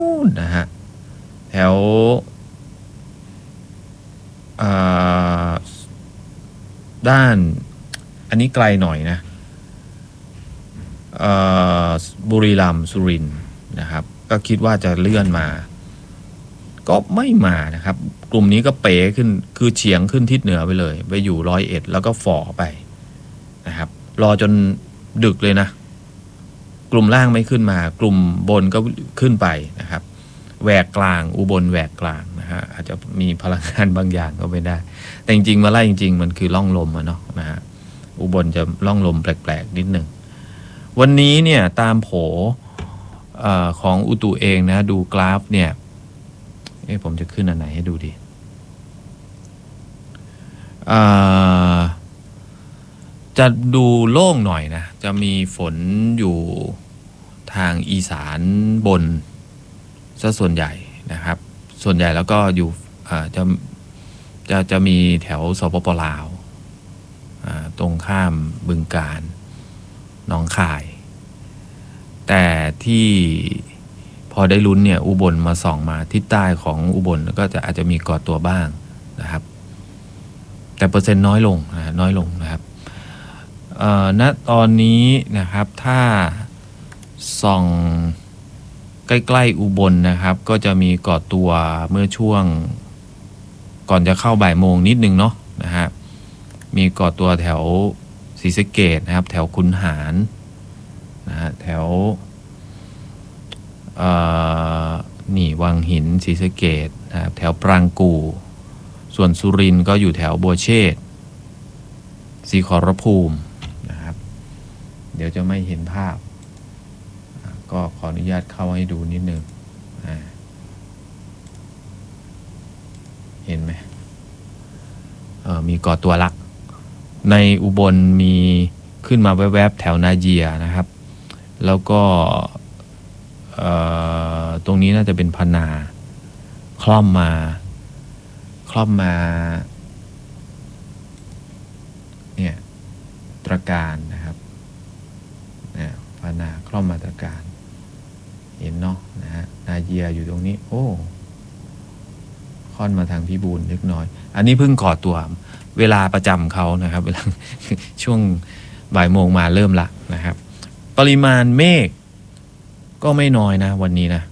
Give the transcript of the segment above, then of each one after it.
นะฮะแถวด้านอันนี้ไกลหน่อยนะบุรีรัมย์สุรินทร์นะครับก็คิดว่าจะเลื่อนมาก็ไม่มานะครับกลุ่มนี้ก็เป๋ขึ้นคือเฉียงขึ้นทิศเหนือไปเลยไปอยู่101แล้วก็ฝ่อไปนะครับรอจนดึกเลยนะกลุ่มล่างไม่ขึ้นมากลุ่มบนก็ขึ้นไปนะครับแหวกกลางอุบลแหวกกลางนะฮะอาจจะมีพลังงานบางอย่างก็ไม่ได้แต่จริงๆมาไล่จริงๆมันคือล่องลมอะเนาะนะฮะอุบลจะล่องลมแปลกๆนิดหนึ่งวันนี้เนี่ยตามโผของอุตุเองนะดูกราฟเนี่ยผมจะขึ้นอันไหนให้ดูดีจะดูโล่งหน่อยนะจะมีฝนอยู่ทางอีสานบนซะส่วนใหญ่นะครับส่วนใหญ่แล้วก็อยู่จะมีแถวสปป.ลาวตรงข้ามบึงกาฬหนองคายแต่ที่พอได้ลุ้นเนี่ยอุบลมาส่องมาทิศใต้ของอุบลก็จะอาจจะมีก่อตัวบ้างนะครับแต่เปอร์เซ็นต์น้อยลงนะครับณตอนนี้นะครับถ้าส่องใกล้ๆอุบลนะครับก็จะมีก่อตัวเมื่อช่วงก่อนจะเข้าบ่ายโมงนิดนึงเนาะนะฮะมีก่อตัวแถวศรีสะเกษนะครับแถวขุนหารนะฮะแถวนี่วังหินศรีสะเกษนะครับแถวปรางกู่ส่วนสุรินทร์ก็อยู่แถวบัวเชษฐ์ศรีขอรภูมินะครับเดี๋ยวจะไม่เห็นภาพก็ขออนุญาตเข้าให้ดูนิดนึงเห็นไหมมีก่อตัวลักในอุบลมีขึ้นมาแวบๆแถวนาเยียนะครับแล้วก็ตรงนี้น่าจะเป็นพนาคล่อมมาเนี่ยตระการนะครับเนี่ยพนาคล่อมมาตระการเห็นเนาะนะฮะนาเยียอยู่ตรงนี้โอ้ค่อนมาทางพิบูลเล็กน้อยอันนี้เพิ่งก่อตัวเวลาประจำเขานะครับเวลาช่วงบ่ายโมงมาเริ่มละนะครับปริมาณเมฆก็ไม่น้อยนะวันนี้นะ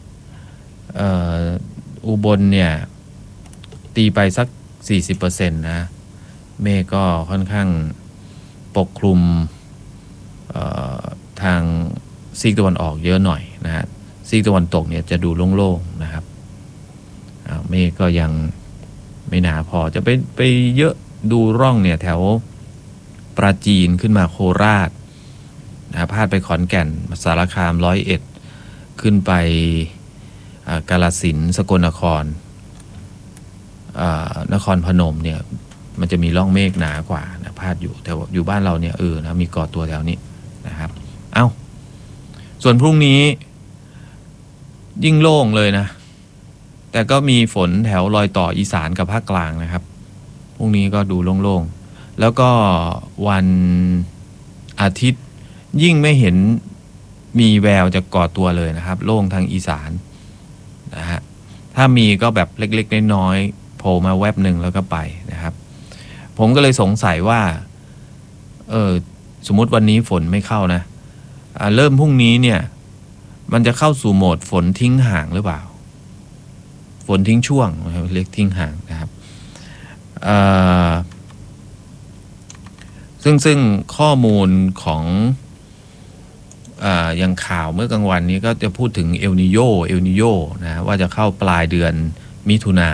อุบลเนี่ยตีไปสัก 40% นะเมฆก็ค่อนข้างปกคลุมทางซีกตะวันออกเยอะหน่อยนะฮะซีกตะวันตกเนี่ยจะดูโล่งๆนะครับเมฆก็ยังไม่หนาพอจะไปเยอะดูร่องเนี่ยแถวปราจีนขึ้นมาโคราชนะพาดไปขอนแก่นสารคาม101ขึ้นไปกาฬสินธุ์สกลนครนครพนมเนี่ยมันจะมีร่องเมฆหนากว่านะพาดอยู่แต่อยู่บ้านเราเนี่ยนะมีก่อตัวแถวนี้นะครับส่วนพรุ่งนี้ยิ่งโล่งเลยนะแต่ก็มีฝนแถวรอยต่ออีสานกับภาคกลางนะครับพรุ่งนี้ก็ดูโล่งๆแล้วก็วันอาทิตย์ยิ่งไม่เห็นมีแววจะก่อตัวเลยนะครับโล่งทางอีสานนะฮะถ้ามีก็แบบเล็กๆน้อยๆโผล่มาแวบหนึ่งแล้วก็ไปนะครับผมก็เลยสงสัยว่าสมมุติวันนี้ฝนไม่เข้านะเริ่มพรุ่งนี้เนี่ยมันจะเข้าสู่โหมดฝนทิ้งห่างหรือเปล่าฝนทิ้งช่วงเรียกทิ้งห่างนะครับซึ่งข้อมูลของอย่างข่าวเมื่อกลางวันนี้ก็จะพูดถึงเอลนิโยนะว่าจะเข้าปลายเดือนมิถุนา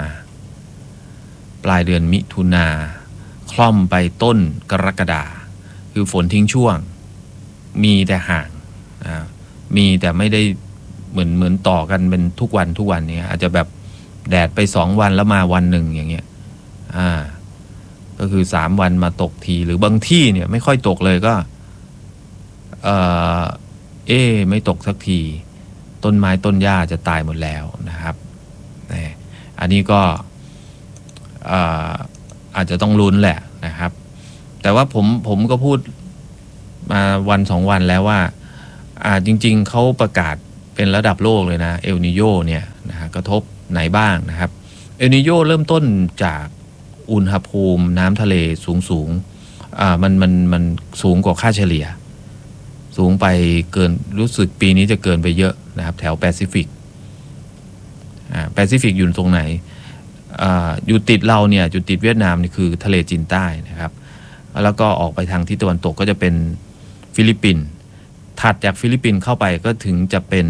คล่อมไปต้นกรกฎาคือฝนทิ้งช่วงมีแต่ห่างมีแต่ไม่ได้เหมือนต่อกันเป็นทุกวันนี้อาจจะแบบแดดไป2วันแล้วมาวันหนึ่งอย่างเงี้ยก็คือ3วันมาตกทีหรือบางที่เนี่ยไม่ค่อยตกเลยก็ไม่ตกสักทีต้นไม้ต้นหญ้าจะตายหมดแล้วนะครับอันนี้ก็อาจจะต้องลุ้นแหละนะครับแต่ว่าผมก็พูดมา1-2 วันแล้วว่าจริงๆเขาประกาศเป็นระดับโลกเลยนะเอลนิโญเนี่ยนะฮะกระทบไหนบ้างนะครับเอลนิโญเริ่มต้นจากอุณหภูมิน้ำทะเลสูงมันสูงกว่าค่าเฉลี่ยสูงไปเกินรู้สึกปีนี้จะเกินไปเยอะนะครับแถวแปซิฟิกอยู่ตรงไหนอยู่ติดเราเนี่ยอยู่ติดเวียดนามนี่คือทะเลจีนใต้นะครับแล้วก็ออกไปทางทิศตะวันตกก็จะเป็นฟิลิปปินส์ถัดจากฟิลิปปินส์เข้าไปก็ถึงจะเป็น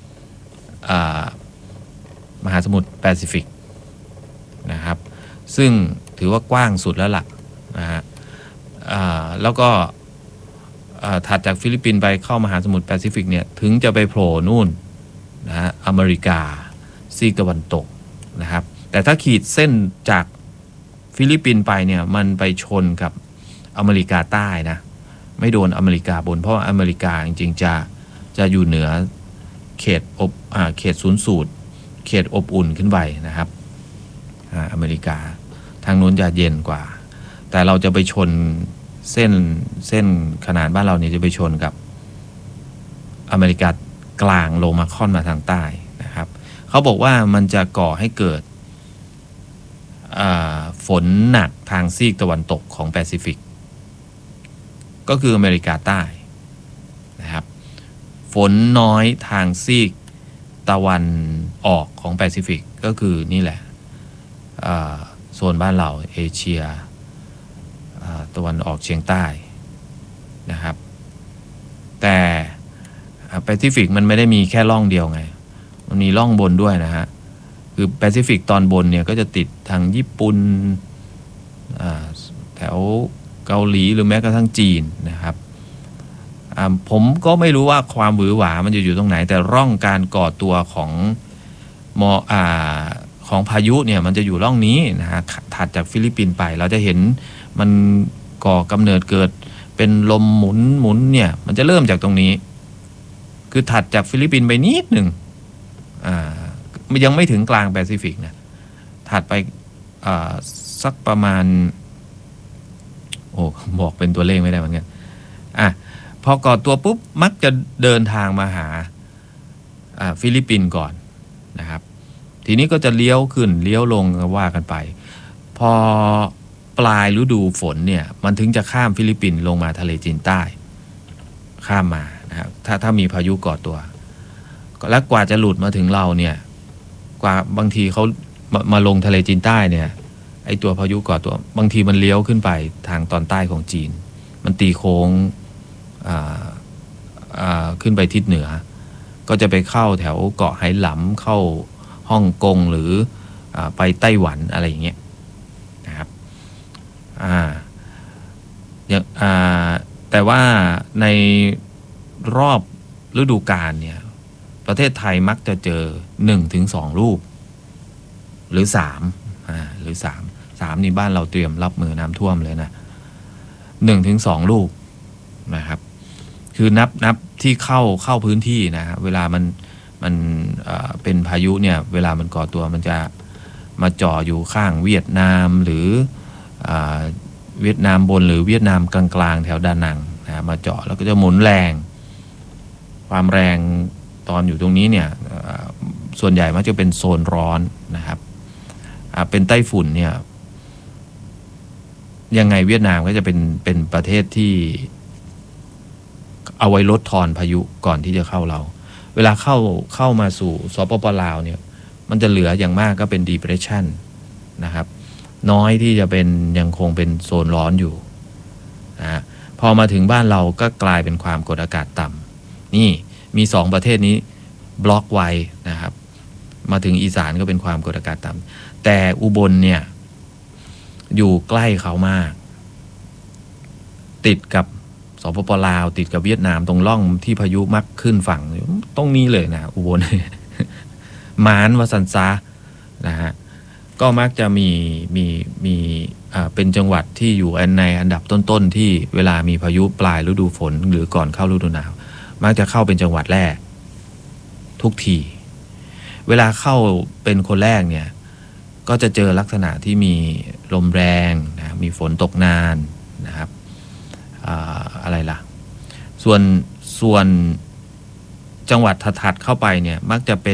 มหาสมุทรแปซิฟิกนะครับซึ่งถือว่ากว้างสุดแล้วล่ะนะฮะแล้วก็ถัดจากฟิลิปปินส์ไปเข้ามหาสมุทรแปซิฟิกเนี่ยถึงจะไปโผล่นู่นนะฮะอเมริกาซีกตะวันตกนะครับแต่ถ้าขีดเส้นจากฟิลิปปินส์ไปเนี่ยมันไปชนกับอเมริกาใต้นะไม่โดนอเมริกาบนเพราะว่าอเมริกาจริงๆจะอยู่เหนือเขตศูนย์สูตรเขตอบอุ่นขึ้นไปนะครับอเมริกาทางนู้นจะเย็นกว่าแต่เราจะไปชนเส้นขนาดบ้านเราเนี่ยจะไปชนกับอเมริกากลางลงมาค่อนมาทางใต้นะครับเขาบอกว่ามันจะก่อให้เกิดฝนหนักทางซีกตะวันตกของแปซิฟิกก็คืออเมริกาใต้นะครับฝนน้อยทางซีกตะวันออกของแปซิฟิกก็คือนี่แหละโซนบ้านเราเอเชียตะวันออกเฉียงใต้นะครับแต่แปซิฟิกมันไม่ได้มีแค่ร่องเดียวไงมันมีร่องบนด้วยนะฮะคือแปซิฟิกตอนบนเนี่ยก็จะติดทางญี่ปุ่นแถวเกาหลีหรือแม้กระทั่งจีนนะครับผมก็ไม่รู้ว่าความหวือหวามันจะอยู่ตรงไหนแต่ร่องการก่อตัวของพายุเนี่ยมันจะอยู่ร่องนี้นะฮะถัดจากฟิลิปปินส์ไปเราจะเห็นมันก่อกำเนิดเกิดเป็นลมหมุนเนี่ยมันจะเริ่มจากตรงนี้คือถัดจากฟิลิปปินส์ไปนิดหนึ่งยังไม่ถึงกลางแปซิฟิกนะถัดไปสักประมาณบอกเป็นตัวเลขไม่ได้เหมือนกันพอก่อตัวปุ๊บมักจะเดินทางมาหาฟิลิปปินส์ก่อนนะครับทีนี้ก็จะเลี้ยวขึ้นเลี้ยวลงว่ากันไปพอปลายฤดูฝนเนี่ยมันถึงจะข้ามฟิลิปปินส์ลงมาทะเลจีนใต้ข้ามมานะครับถ้ามีพายุก่อตัวแล้วกว่าจะหลุดมาถึงเราเนี่ยกว่าบางทีเขามาลงทะเลจีนใต้เนี่ยไอตัวพายุก่อตัวบางทีมันเลี้ยวขึ้นไปทางตอนใต้ของจีนมันตีโค้งขึ้นไปทิศเหนือก็จะไปเข้าแถวเกาะไหหลำเข้าฮ่องกงหรือไปไต้หวันอะไรอย่างเงี้ยนะครับแต่ว่าในรอบฤดูกาลเนี่ยประเทศไทยมักจะเจอ 1-2 ลูกหรือ3นี่บ้านเราเตรียมรับมือน้ำท่วมเลยนะ 1-2 ลูกนะครับคือนับที่เข้าพื้นที่นะเวลามันเป็นพายุเนี่ยเวลามันก่อตัวมันจะมาจ่ออยู่ข้างเวียดนามหรือเวียดนามบนหรือเวียดนามกลางๆแถวดานังนะมาจ่อแล้วก็จะหมุนแรงความแรงตอนอยู่ตรงนี้เนี่ยส่วนใหญ่มักจะเป็นโซนร้อนนะครับเป็นไต้ฝุ่นเนี่ยยังไงเวียดนามก็จะเป็นประเทศที่เอาไว้ลดทอนพายุก่อนที่จะเข้าเราเวลาเข้ามาสู่สปป.ลาวเนี่ยมันจะเหลืออย่างมากก็เป็น depression นะครับน้อยที่จะเป็นยังคงเป็นโซนร้อนอยู่นะพอมาถึงบ้านเราก็กลายเป็นความกดอากาศต่ำนี่มี2ประเทศนี้บล็อกไว้นะครับมาถึงอีสานก็เป็นความกดอากาศต่ำแต่อุบลเนี่ยอยู่ใกล้เขามากติดกับสปป.ลาวติดกับเวียดนามตรงร่องที่พายุมักขึ้นฝั่งตรงนี้เลยนะอุบล มานวสันซานะฮะก็มักจะมีเป็นจังหวัดที่อยู่ในอันดับต้นๆที่เวลามีพายุปลายฤดูฝนหรือก่อนเข้าฤดูหนาวมักจะเข้าเป็นจังหวัดแรกทุกทีเวลาเข้าเป็นคนแรกเนี่ยก็จะเจอลักษณะที่มีลมแรงนะมีฝนตกนานนะครับอะไรล่ะส่วนจังหวัดถัดๆเข้าไปเนี่ยมักจะเป็น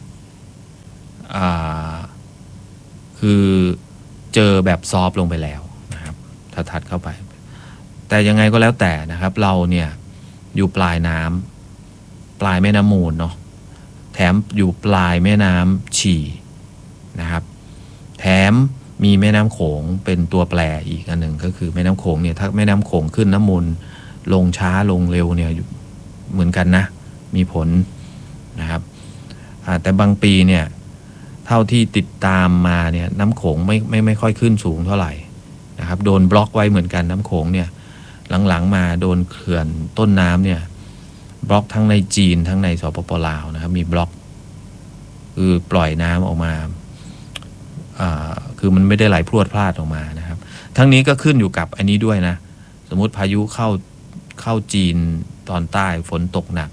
คือเจอแบบซอฟลงไปแล้วนะครับถัดเข้าไปแต่ยังไงก็แล้วแต่นะครับเราเนี่ยอยู่ปลายน้ำปลายแม่น้ำมูลเนาะแถมอยู่ปลายแม่น้ำฉี่นะครับแถมมีแม่น้ำโขงเป็นตัวแปรอีกอันหนึ่งก็คือแม่น้ำโขงเนี่ยถ้าแม่น้ำโขงขึ้นน้ำมูลลงช้าลงเร็วเนี่ยเหมือนกันนะมีผลนะครับแต่บางปีเนี่ยเท่าที่ติดตามมาเนี่ยน้ำโขงไม่ค่อยขึ้นสูงเท่าไหร่นะครับโดนบล็อกไว้เหมือนกันน้ำโขงเนี่ยหลังๆมาโดนเขื่อนต้นน้ำเนี่ยบล็อกทั้งในจีนทั้งในสปป.ลาวนะครับมีบล็อกคือปล่อยน้ำออกมาคือมันไม่ได้ไหลพรวดพลาดออกมานะครับทั้งนี้ก็ขึ้นอยู่กับอันนี้ด้วยนะสมมุติพายุเข้าจีนตอนใต้ฝนตกหนัก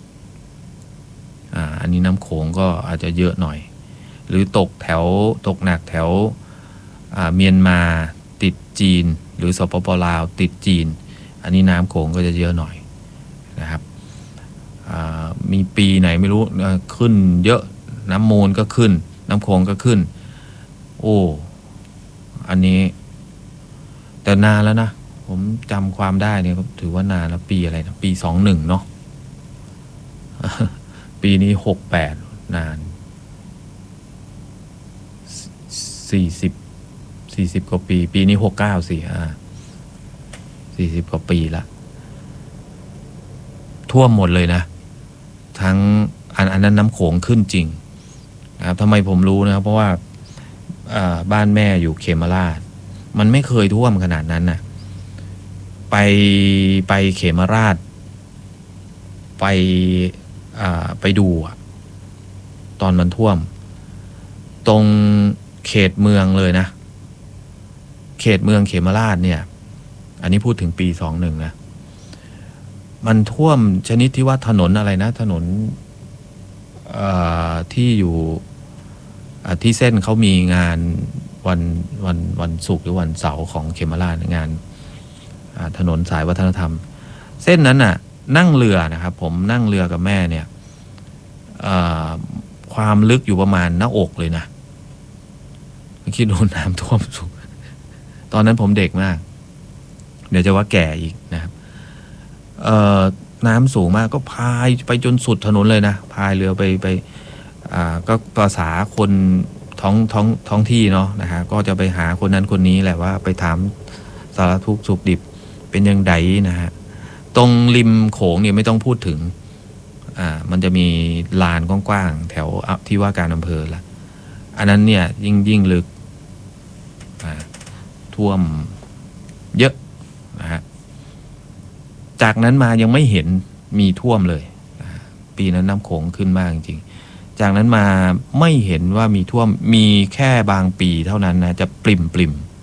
อันนี้น้ำโขงก็อาจจะเยอะหน่อยหรือตกหนักแถวเมียนมาติดจีนหรือสปป.ลาวติดจีนอันนี้น้ำโขงก็จะเยอะหน่อยนะครับมีปีไหนไม่รู้ขึ้นเยอะน้ำมูลก็ขึ้นน้ำโขงก็ขึ้นโอ้อันนี้แต่นานแล้วนะผมจำความได้เนี่ยถือว่านานแล้วปีอะไรนะปี21เนาะ ปีนี้68นาน40กว่าปีปีนี้69สิ40กว่าปีละท่วมหมดเลยนะทั้งอันนั้นน้ำโขงขึ้นจริงนะครับทำไมผมรู้นะครับเพราะว่าบ้านแม่อยู่เขมราชมันไม่เคยท่วมขนาดนั้นนะไปเขมราชไปดูตอนมันท่วมตรงเขตเมืองเลยนะเขตเมืองเขมราชเนี่ยอันนี้พูดถึงปี21นะมันท่วมชนิดที่ว่าถนนอะไรนะถนนที่อยู่ที่เส้นเขามีงานวันศุกร์หรือวันเสาร์ของเขมราชงานถนนสายวัฒนธรรมเส้นนั้นน่ะนั่งเรือนะครับผมนั่งเรือกับแม่เนี่ยความลึกอยู่ประมาณหน้าอกเลยนะคิดดูน้ำท่วมสูงตอนนั้นผมเด็กมากเดี๋ยวจะว่าแก่อีกนะครับน้ำสูงมากก็พายไปจนสุดถนนเลยนะพายเรือไปก็ภาษาคนท้องที่เนาะนะฮะก็จะไปหาคนนั้นคนนี้แหละว่าไปถามสารทุกข์สุขดิบเป็นยังไงนะฮะตรงริมโขงเนี่ยไม่ต้องพูดถึงมันจะมีลานกว้างๆแถวที่ว่าการอำเภอละอันนั้นเนี่ยยิ่งลึกท่วมเยอะนะฮะจากนั้นมายังไม่เห็นมีท่วมเลยปีนั้นน้ำโขงขึ้นมากจริงๆจากนั้นมาไม่เห็นว่ามีท่วมมีแค่บางปีเท่านั้นนะจะปริ่ม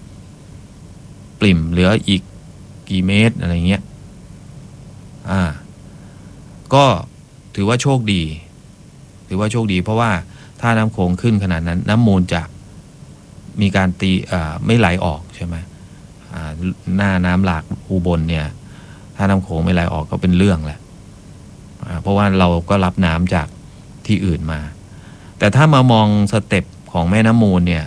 เหลืออีกกี่เมตรอะไรเงี้ยก็ถือว่าโชคดีเพราะว่าถ้าน้ำโขงขึ้นขนาดนั้นน้ำมูลจะมีการตีไม่ไหลออกใช่ไหมหน้าน้ำหลากอุบลเนี่ยถ้าน้ำโขงไม่ไหลออกก็เป็นเรื่องแหละเพราะว่าเราก็รับน้ำจากที่อื่นมาแต่ถ้ามามองสเต็ปของแม่น้ำมูลเนี่ย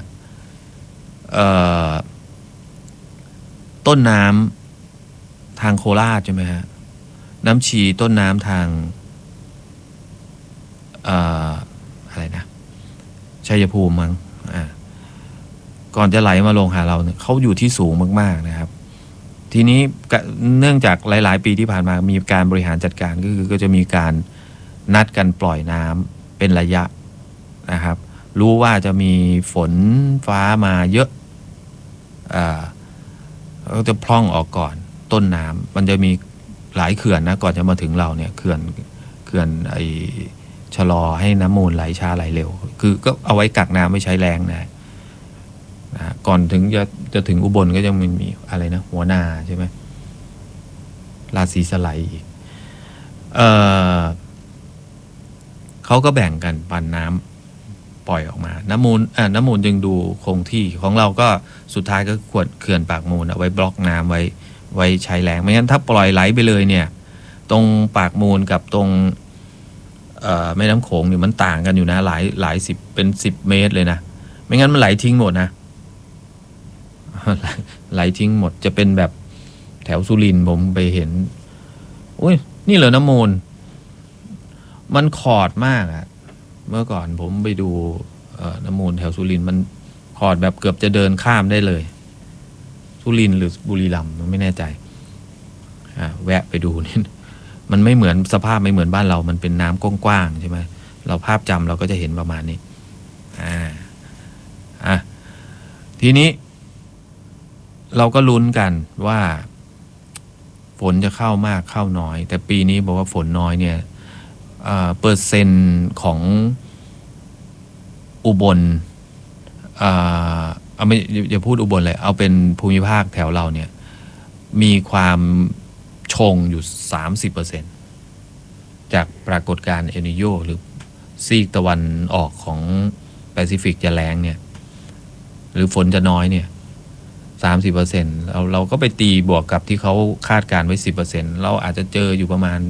ต้นน้ำทางโคราชใช่ไหมฮะน้ำชีต้นน้ำทางอะไรนะชัยภูมิมั้งก่อนจะไหลมาลงหาเราเนี่ยเขาอยู่ที่สูงมากๆนะครับทีนี้เนื่องจากหลายๆปีที่ผ่านมามีการบริหารจัดการก็จะมีการนัดกันปล่อยน้ำเป็นระยะนะครับรู้ว่าจะมีฝนฟ้ามาเยอะก็จะพร่องออกก่อนต้นน้ำมันจะมีหลายเขื่อนนะก่อนจะมาถึงเราเนี่ยเขื่อนไอชะลอให้น้ำมูลไหลช้าไหลเร็วคือก็เอาไว้กักน้ำไม่ใช้แรงนะก่อนถึงจะถึงอุบลก็ยังมีอะไรนะหัวนาใช่ไหมราศีสไลอีกเขาก็แบ่งกันปันน้ำปล่อยออกมาน้ำมูลจึงดูคงที่ของเราก็สุดท้ายก็เขื่อนปากมูลเอาไว้บล็อกน้ำไว้ใช้แรงไม่งั้นถ้าปล่อยไหลไปเลยเนี่ยตรงปากมูลกับตรงแม่น้ำโขงเนี่ยมันต่างกันอยู่นะหลายสิบเป็น10 เมตรเลยนะไม่งั้นมันไหลทิ้งหมดนะ ไหลทิ้งหมดจะเป็นแบบแถวสุรินทร์ผมไปเห็นอุ้ยนี่เหรอน้ำมูลมันขอดมากอะเมื่อก่อนผมไปดูน้ำมูลแถวสุรินทร์มันขอดแบบเกือบจะเดินข้ามได้เลยสุรินทร์หรือบุรีรัมย์ไม่แน่ใจแวะไปดูนี่มันไม่เหมือนสภาพไม่เหมือนบ้านเรามันเป็นน้ำกว้างๆใช่ไหมเราภาพจำเราก็จะเห็นประมาณนี้ทีนี้เราก็ลุ้นกันว่าฝนจะเข้ามากเข้าน้อยแต่ปีนี้บอกว่าฝนน้อยเนี่ยเปอร์เซ็นต์ของอุบลเอาไม่อย่าพูดอุบลเลยเอาเป็นภูมิภาคแถวเราเนี่ยมีความชงอยู่ 30% จากปรากฏการณ์เอลนิโญหรือซีกตะวันออกของแปซิฟิกจะแรงเนี่ยหรือฝนจะน้อยเนี่ย 30% เราก็ไปตีบวกกับที่เขาคาดการไว้ 10% เราอาจจะเจออยู่ประมาณ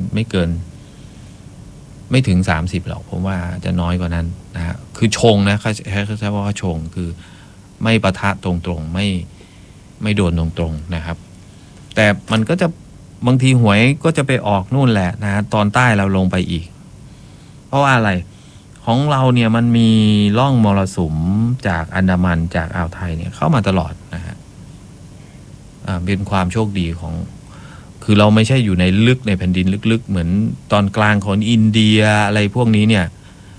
ไม่ถึง30หรอกผมว่าจะน้อยกว่านั้นนะฮะคือชงนะเขาใช้ว่าชงคือไม่ปะทะตรงๆไม่โดนตรงๆนะครับแต่มันก็จะบางทีหวยก็จะไปออกนู่นแหละนะตอนใต้เราลงไปอีกเพราะว่าอะไรของเราเนี่ยมันมีร่องมรสุมจากอันดามันจากอ่าวไทยเนี่ยเข้ามาตลอดนะฮะเป็นความโชคดีของคือเราไม่ใช่อยู่ในลึกในแผ่นดินลึกๆเหมือนตอนกลางของอินเดียอะไรพวกนี้เนี่ย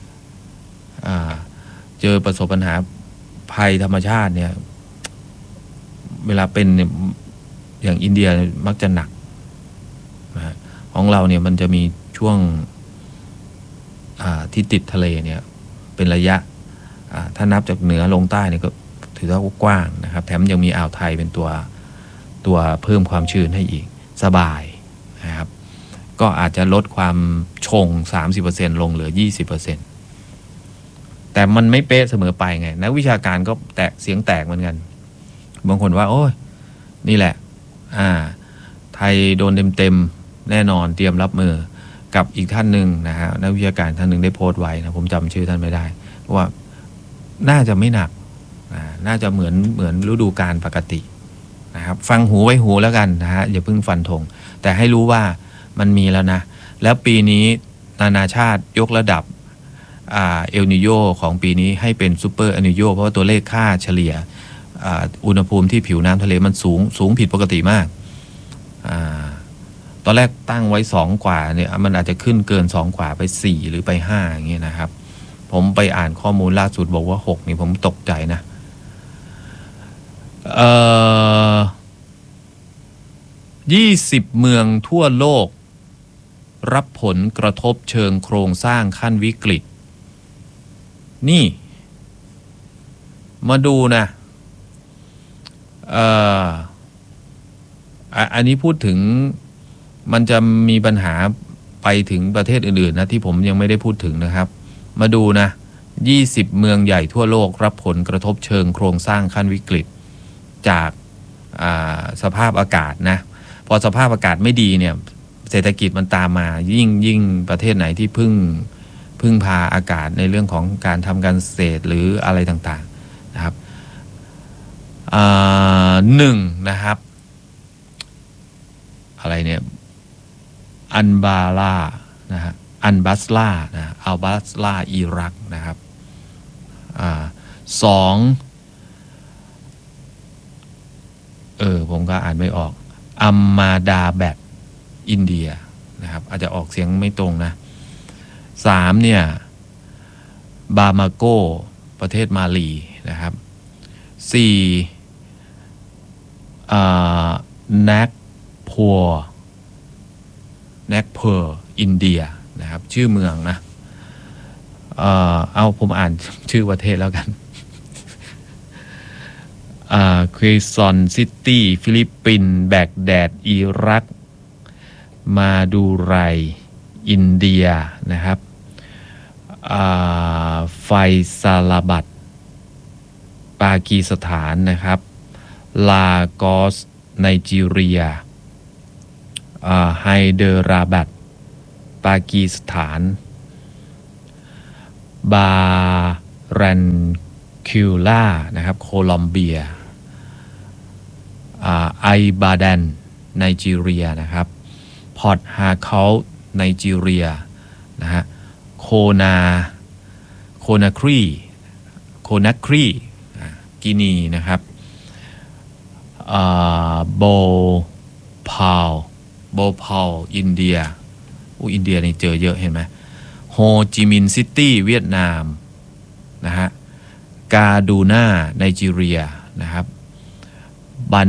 เจอประสบปัญหาภัยธรรมชาติเนี่ยเวลาเป็นอย่างอินเดียมักจะหนักนะของเราเนี่ยมันจะมีช่วงที่ติดทะเลเนี่ยเป็นระยะถ้านับจากเหนือลงใต้เนี่ยก็ถือว่ากว้างนะครับแถมยังมีอ่าวไทยเป็นตัวเพิ่มความชื้นให้อีกสบายนะครับก็อาจจะลดความชง 30% ลงเหลือ 20% แต่มันไม่เป๊ะเสมอไปไงนักวิชาการก็เสียงแตกเหมือนกันบางคนว่าโอ้ยนี่แหละไทยโดนเต็มแน่นอนเตรียมรับมือกับอีกท่านหนึ่งนะฮะนักวิชาการท่านหนึ่งได้โพสต์ไว้นะผมจำชื่อท่านไม่ได้ว่าน่าจะไม่หนักน่าจะเหมือนฤดูกาลปกตินะครับฟังหูไว้หูแล้วกันนะฮะอย่าเพิ่งฟันธงแต่ให้รู้ว่ามันมีแล้วนะแล้วปีนี้นานาชาติยกระดับเอลนิโญของปีนี้ให้เป็นซูเปอร์เอลนิโญเพราะว่าตัวเลขค่าเฉลี่ยอุณหภูมิที่ผิวน้ำทะเลมันสูงผิดปกติมากตอนแรกตั้งไว้2 กว่าเนี่ยมันอาจจะขึ้นเกิน2 กว่าไป4หรือไป5อย่างเงี้ยนะครับผมไปอ่านข้อมูลล่าสุดบอกว่า6นี่ผมตกใจนะ20 เมืองทั่วโลกรับผลกระทบเชิงโครงสร้างขั้นวิกฤตนี่มาดูนะอันนี้พูดถึงมันจะมีปัญหาไปถึงประเทศอื่นๆนะที่ผมยังไม่ได้พูดถึงนะครับมาดูนะ20 เมืองใหญ่ทั่วโลกรับผลกระทบเชิงโครงสร้างขั้นวิกฤตจากสภาพอากาศนะพอสภาพอากาศไม่ดีเนี่ยเศรษฐกิจมันตามมายิ่งประเทศไหนที่พึ่งพาอากาศในเรื่องของการทำการเกษตรหรืออะไรต่างๆนะครับ1นะครับอะไรเนี่ยอันบาลานะฮะอันบัสลานะอัลบัสลาอิรักนะครับ2ผมก็อ่านไม่ออกอัมมาดาแบดอินเดียนะครับอาจจะออกเสียงไม่ตรงนะ3เนี่ยบามาโกประเทศมาลีนะครับ4นักพัวอินเดียนะครับชื่อเมืองนะเอาผมอ่านชื่อประเทศแล้วกันควีซอนซิตี้ฟิลิปปินส์แบกแดดอิรักมาดูไรอินเดียนะครับไฟซาลาบัดปากีสถานนะครับลากอสไนจีเรียไฮเดราบัดปากีสถานบาแรนคิวล่านะครับโคลอมเบียไอบาแดนไนจีเรียนะครับพอร์ตฮาเคาท์ไนจีเรียนะฮะโคนาครีกินีนะครับโบพาวอินเดียอินเดียนี่เจอเยอะเห็นไหมโฮจิมินห์ซิตี้เวียดนามนะฮะกาดูน่าไนจีเรียนะครับบัน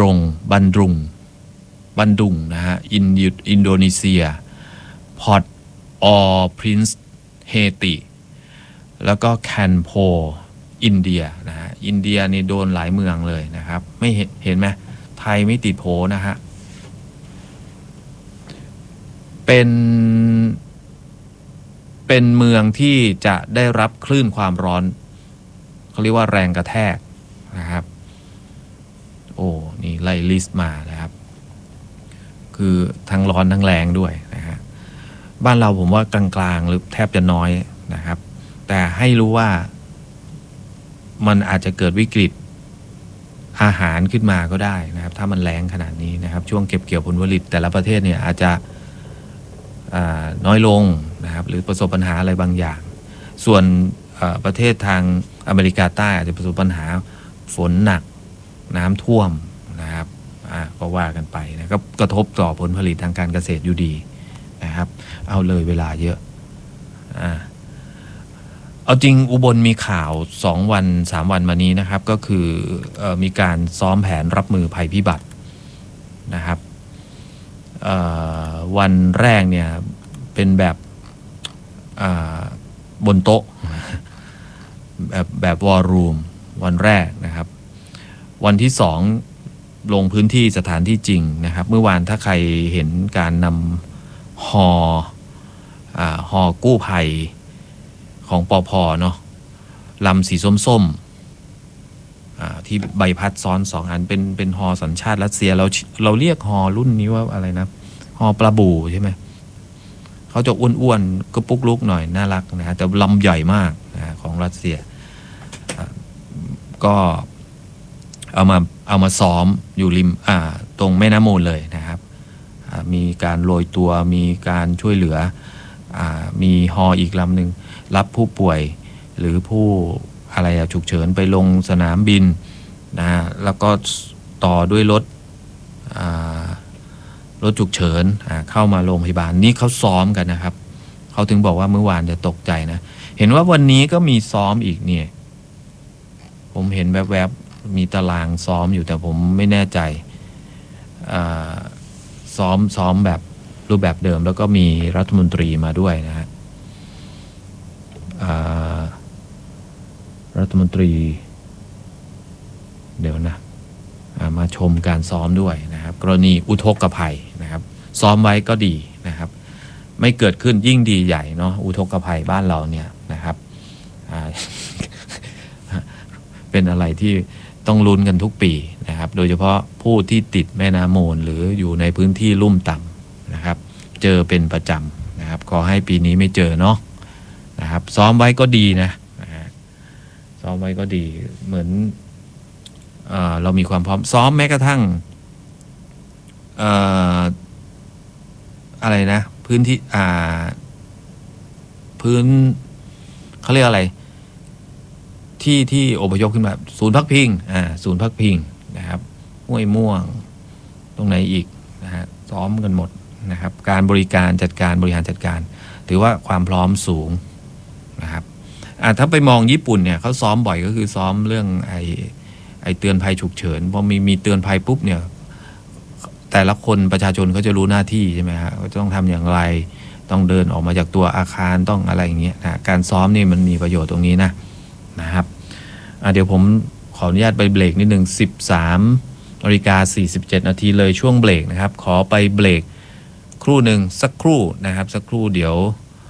ดุงนะฮะอินโดนีเซียพอร์ตออพรินซ์เฮติแล้วก็แคนโพอินเดียนะฮะอินเดียนี่โดนหลายเมืองเลยนะครับไม่เห็นไหมไทยไม่ติดโผนะฮะเป็นเมืองที่จะได้รับคลื่นความร้อนเขาเรียกว่าแรงกระแทกนะครับนี่ไล่ลิสต์มานะครับคือทั้งร้อนทั้งแรงด้วยนะฮะบ้านเราผมว่ากลางๆหรือแทบจะน้อยนะครับแต่ให้รู้ว่ามันอาจจะเกิดวิกฤตอาหารขึ้นมาก็ได้นะครับถ้ามันแรงขนาดนี้นะครับช่วงเก็บเกี่ยวผลผลิตแต่ละประเทศเนี่ยอาจจะน้อยลงนะครับหรือประสบปัญหาอะไรบางอย่างส่วนประเทศทางอเมริกาใต้อาจจะประสบปัญหาฝนหนักน้ำท่วมนะครับก็ว่ากันไปนะก็กระทบต่อผลผลิตทางการเกษตรอยู่ดีนะครับเอาเลยเวลาเยอะเอาจริงอุบลมีข่าว2 วัน 3 วันมานี้นะครับก็คือมีการซ้อมแผนรับมือภัยพิบัตินะครับวันแรกเนี่ยเป็นแบบบนโต๊ะแบบวอร์รูมวันแรกนะครับวันที่2ลงพื้นที่สถานที่จริงนะครับเมื่อวานถ้าใครเห็นการนำฮอกู้ภัยของปภเนาะลำสีส้มๆที่ใบพัดซ้อน2 อันเป็นฮอสัญชาติรัสเซียเราเรียกฮอรุ่นนี้ว่าอะไรนะฮอปลาบูใช่ไหมเขาจะอ้วนๆก็ปุกลุกหน่อยน่ารักนะแต่ลำใหญ่มากนะของรัสเซียก็เอามาซ้อมอยู่ริมตรงแม่น้ำมูลเลยนะครับมีการโรยตัวมีการช่วยเหลือมีฮออีกลำหนึ่งรับผู้ป่วยหรือผู้อะไรฉุกเฉินไปลงสนามบินนะแล้วก็ต่อด้วยรถฉุกเฉินเข้ามาโรงพยาบาลนี่เขาซ้อมกันนะครับเขาถึงบอกว่าเมื่อวานจะตกใจนะเห็นว่าวันนี้ก็มีซ้อมอีกเนี่ยผมเห็นแวบๆมีตารางซ้อมอยู่แต่ผมไม่แน่ใจซ้อมแบบรูปแบบเดิมแล้วก็มีรัฐมนตรีมาด้วยนะฮะรัฐมนตรีเดี๋ยวนะมาชมการซ้อมด้วยนะครับกรณีอุทกภัยนะครับซ้อมไว้ก็ดีนะครับไม่เกิดขึ้นยิ่งดีใหญ่เนาะอุทกภัยบ้านเราเนี่ยนะครับเป็นอะไรที่ต้องลุ้นกันทุกปีนะครับโดยเฉพาะผู้ที่ติดแม่น้ำมูลหรืออยู่ในพื้นที่ลุ่มต่ำนะครับเจอเป็นประจำนะครับขอให้ปีนี้ไม่เจอเนาะนะครับซ้อมไว้ก็ดีนะซ้อมไว้ก็ดีเหมือนเรามีความพร้อมซ้อมแม้กระทั่งอะไรนะพื้นที่พื้นเขาเรียกอะไรที่อพยพขึ้นมาศูนย์พักพิงศูนย์พักพิงนะครับห้วยม่วงตรงไหนอีกนะฮะซ้อมกันหมดนะครับการบริหารจัดการถือว่าความพร้อมสูงนะครับถ้าไปมองญี่ปุ่นเนี่ยเขาซ้อมบ่อยก็คือซ้อมเรื่องไอเตือนภัยฉุกเฉินพอมีเตือนภัยปุ๊บเนี่ยแต่ละคนประชาชนเขาจะรู้หน้าที่ใช่ไหมฮะเขาจะต้องทำอย่างไรต้องเดินออกมาจากตัวอาคารต้องอะไรอย่างเงี้ยนะการซ้อมนี่มันมีประโยชน์ตรงนี้นะครับเดี๋ยวผมขออนุญาตไปเบรกนิดนึง 13:47 นาทีเลยช่วงเบรกนะครับขอไปเบรกครู่หนึ่งสักครู่นะครับสักครู่เดี๋ยว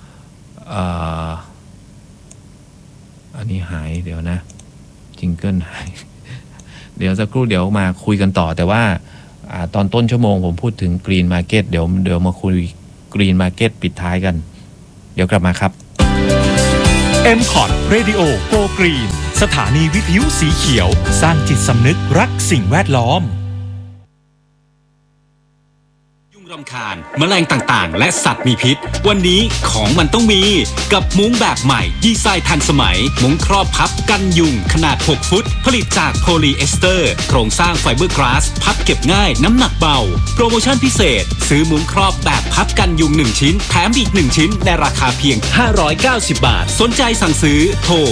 อันนี้หายเดี๋ยวนะจิงเกิลหายเดี๋ยวสักครู่เดี๋ยวมาคุยกันต่อแต่ว่าตอนต้นชั่วโมงผมพูดถึง Green Market เดี๋ยวมาคุย Green Market ปิดท้ายกันเดี๋ยวกลับมาครับ MCOT Radio Go Green สถานีวิทยุสีเขียวสร้างจิตสำนึกรักสิ่งแวดล้อมรำคาญแมลงต่างๆและสัตว์มีพิษวันนี้ของมันต้องมีกับมุ้งแบบใหม่ดีไซน์ทันสมัยมุ้งครอบพับกันยุงขนาด6ฟุตผลิตจากโพลีเอสเตอร์โครงสร้างไฟเบอร์กลาสพับเก็บง่ายน้ำหนักเบาโปรโมชั่นพิเศษซื้อมุ้งครอบแบบพับกันยุง1ชิ้นแถมอีก1ชิ้นในราคาเพียง590 บาทสนใจสั่งซื้อโทร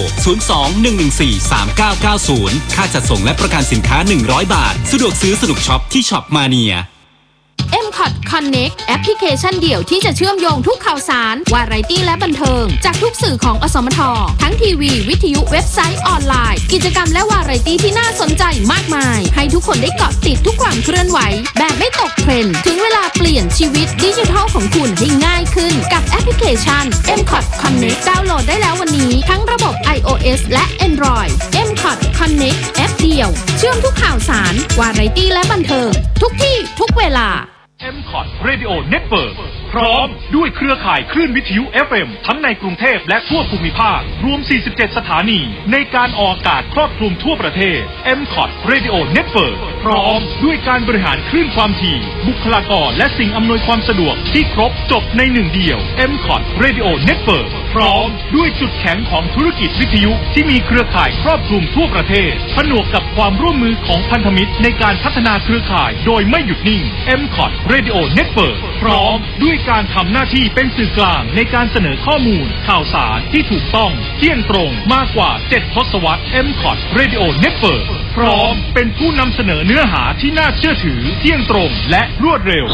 02-114-3990ค่าจัดส่งและประกันสินค้า100 บาทสะดวกซื้อสนุกช็อปที่ช็อปมาเนีย MCOT Connect แอปพลิเคชันเดี่ยวที่จะเชื่อมโยงทุกข่าวสารวาไรตี้และบันเทิงจากทุกสื่อของอสมททั้งทีวีวิทยุเว็บไซต์ออนไลน์กิจกรรมและวาไรตี้ที่น่าสนใจมากมายให้ทุกคนได้เกาะติดทุกความเคลื่อนไหวแบบไม่ตกเทรนด์ถึงเวลาเปลี่ยนชีวิตดิจิทัลของคุณให้ง่ายขึ้นกับแอปพลิเคชัน MCOT Connect ดาวน์โหลดได้แล้ววันนี้ทั้งระบบ iOS และ Android MCOT Connect แอปเดียวเชื่อมทุกข่าวสารวาไรตี้และบันเทิงทุกที่ทุกเวลา MCOT Radio Network พร้อมด้วยเครือข่ายคลื่นวิทยุ FM ทั้งในกรุงเทพและทั่วภูมิภาครวม47สถานีในการออกอากาศครอบคลุมทั่วประเทศ MCOT Radio Network พร้อมด้วยการบริหารคลื่นความถี่บุคลากรและสิ่งอำนวยความสะดวกที่ครบจบในหนึ่งเดียว MCOT Radio Network พร้อมด้วยจุดแข็งของธุรกิจวิทยุที่มีเครือข่ายครอบคลุมทั่วประเทศผนวกกับความร่วมมือของพันธมิตรในการพัฒนาเครือข่ายโดยไม่หยุดนิ่ง MCOT Radio Network พร้อมด้วยการทำหน้าที่เป็นสื่อกลางในการเสนอข้อมูลข่าวสารที่ถูกต้องเที่ยงตรงมากกว่า7 ทศวรรษ MCOT Radio Network พร้อมเป็นผู้นำเสนอเนื้อหาที่น่าเชื่อถือเที่ยงตรงและรวดเร็ว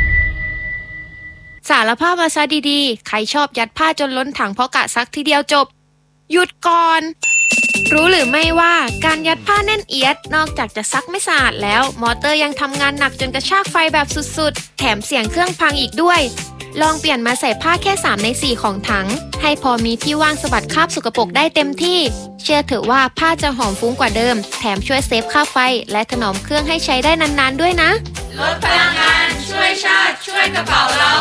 สารภาพมาซะดีๆใครชอบยัดผ้าจนล้นถังเพราะกะซักทีเดียวจบหยุดก่อนรู้หรือไม่ว่าการยัดผ้าแน่นเอียดนอกจากจะซักไม่สะอาดแล้วมอเตอร์ยังทำงานหนักจนกระชากไฟแบบสุดๆแถมเสียงเครื่องพังอีกด้วยลองเปลี่ยนมาใส่ผ้าแค่3 ใน 4ของถังให้พอมีที่ว่างสะบัดคราบสกปรกได้เต็มที่เชื่อเถอะว่าผ้าจะหอมฟุ้งกว่าเดิมแถมช่วยเซฟค่าไฟและถนอมเครื่องให้ใช้ได้นานๆด้วยนะลดพลังงานช่วยชาติช่วยกระเป๋าเรา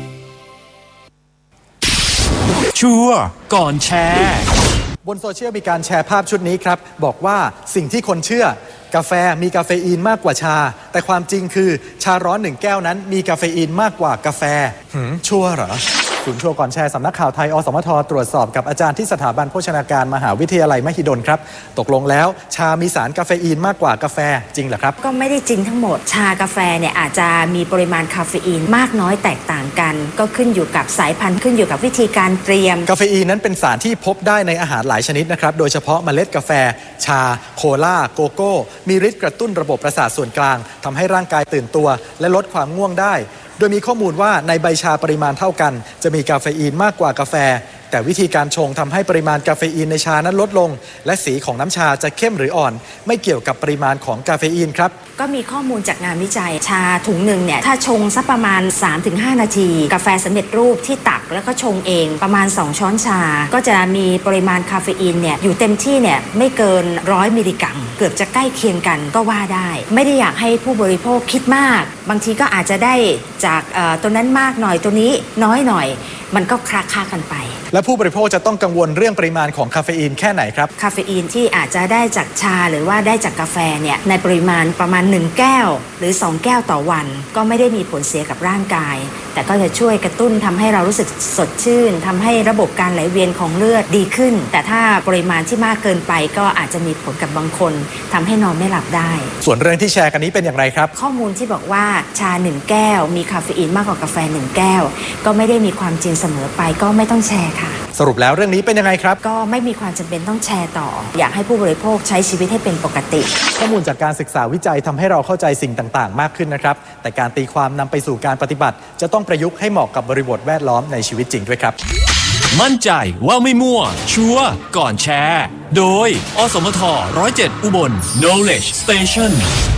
ชัวร์ก่อนแชร์บนโซเชียลมีการแชร์ภาพชุดนี้ครับบอกว่าสิ่งที่คนเชื่อกาแฟมีกาเฟอีนมากกว่าชาแต่ความจริงคือชาร้อน1 แก้วนั้นมีกาเฟอีนมากกว่ากาแฟชัวร์เหรอศูนย์ชัวร์ก่อนแชร์สำนักข่าวไทยอสมทตรวจสอบกับอาจารย์ที่สถาบันโภชนาการมหาวิทยาลัยมหิดลครับตกลงแล้วชามีสารกาเฟอีนมากกว่ากาแฟจริงเหรอครับก็ไม่ได้จริงทั้งหมดชากาแฟเนี่ยอาจจะมีปริมาณคาเฟอีนมากน้อยแตกต่างกันก็ขึ้นอยู่กับสายพันธุ์ขึ้นอยู่กับวิธีการเตรียมกาเฟอีนนั้นเป็นสารที่พบได้ในอาหารหลายชนิดนะครับโดยเฉพาะเมล็ดกาแฟชาโคลาโกโก้มีฤทธิ์กระตุ้นระบบประสาทส่วนกลางทำให้ร่างกายตื่นตัวและลดความง่วงได้โดยมีข้อมูลว่าในใบชาปริมาณเท่ากันจะมีกาเฟอีนมากกว่ากาแฟแต่วิธีการชงทำให้ปริมาณกาเฟอีนในชานั้นลดลงและสีของน้ำชาจะเข้มหรืออ่อนไม่เกี่ยวกับปริมาณของกาเฟอีนครับก็มีข้อมูลจากงานวิจัยชาถุงหนึ่งเนี่ยถ้าชงสักประมาณ 3-5 นาทีกาแฟสำเร็จรูปที่ตักแล้วก็ชงเองประมาณ2 ช้อนชาก็จะมีปริมาณคาเฟอีนเนี่ยอยู่เต็มที่เนี่ยไม่เกิน100 มิลลิกรัมเกือบจะใกล้เคียงกันก็ว่าได้ไม่ได้อยากให้ผู้บริโภคคิดมากบางทีก็อาจจะได้จากตัวนั้นมากหน่อยตัวนี้น้อยหน่อยมันก็คละกันไปและผู้บริโภคจะต้องกังวลเรื่องปริมาณของคาเฟอีนแค่ไหนครับคาเฟอีนที่อาจจะได้จากชาหรือว่าได้จากกาแฟเนี่ยในปริมาณประมาณ1 แก้วหรือ2 แก้วต่อวันก็ไม่ได้มีผลเสียกับร่างกายแต่ก็จะช่วยกระตุ้นทำให้เรารู้สึกสดชื่นทำให้ระบบการไหลเวียนของเลือดดีขึ้นแต่ถ้าปริมาณที่มากเกินไปก็อาจจะมีผลกับบางคนทำให้นอนไม่หลับได้ส่วนเรื่องที่แชร์กันนี้เป็นอย่างไรครับข้อมูลที่บอกว่าชา1 แก้วมีคาเฟอีนมากกว่ากาแฟ1 แก้วก็ไม่ได้มีความจริงเสมอไปก็ไม่ต้องแชร์ค่ะสรุปแล้วเรื่องนี้เป็นยังไงครับก็ไม่มีความจำเป็นต้องแชร์ต่ออยากให้ผู้บริโภคใช้ชีวิตให้เป็นปกติข้อมูลจากการศึกษาวิจัยทำให้เราเข้าใจสิ่งต่างๆมากขึ้นนะครับแต่การตีความนำไปสู่การปฏิบัติจะต้องประยุกต์ให้เหมาะกับบริบทแวดล้อมในชีวิตจริงด้วยครับมั่นใจว่าไม่มั่วชัวร์ก่อนแชร์โดยอสมท107อุบล Knowledge Station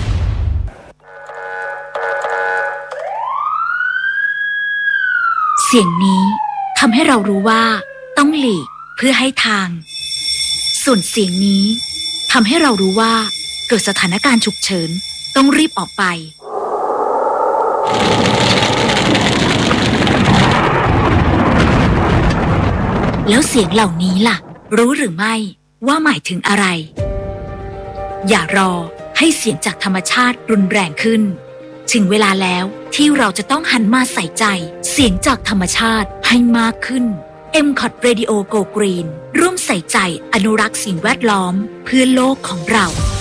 เสียงนี้ทำให้เรารู้ว่าต้องหลีกเพื่อให้ทางส่วนเสียงนี้ทำให้เรารู้ว่าเกิดสถานการณ์ฉุกเฉินต้องรีบออกไปแล้วเสียงเหล่านี้ล่ะรู้หรือไม่ว่าหมายถึงอะไรอย่ารอให้เสียงจากธรรมชาติรุนแรงขึ้นถึงเวลาแล้วที่เราจะต้องหันมาใส่ใจเสียงจากธรรมชาติให้มากขึ้น MCOT Radio Go Green ร่วมใส่ใจอนุรักษ์สิ่งแวดล้อมเพื่อโลกของเรา